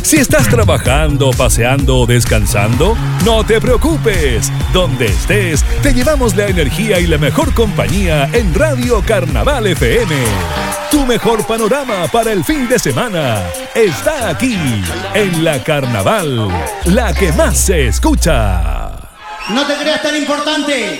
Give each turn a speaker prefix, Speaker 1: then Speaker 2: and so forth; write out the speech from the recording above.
Speaker 1: Si estás trabajando, paseando o descansando, no te preocupes. Donde estés, te llevamos la energía y la mejor compañía en Radio Carnaval FM. Tu mejor panorama para el fin de semana está aquí, en la Carnaval, la que más se escucha.
Speaker 2: No te creas tan importante.